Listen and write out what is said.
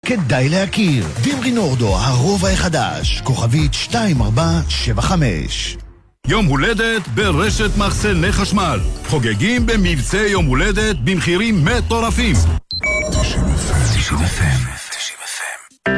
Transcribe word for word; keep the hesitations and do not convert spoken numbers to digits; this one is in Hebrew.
כדאי להכיר. דמרי נורדו, הרובע החדש, כוכבית שתיים ארבע שבע חמש. יום הולדת ברשת מחסני חשמל. חוגגים במבצע יום הולדת במחירים מטורפים. תשעים אף אם